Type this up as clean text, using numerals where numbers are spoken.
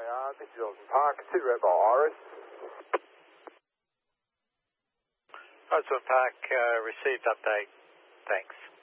this is Austin Park, 2 Rebel Iris. Osborne Park, received update. Thanks.